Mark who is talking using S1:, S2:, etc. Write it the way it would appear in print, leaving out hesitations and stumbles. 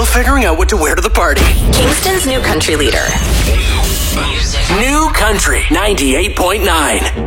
S1: still figuring out what to wear to the party.
S2: Kingston's new country leader.
S1: New Country 98.9.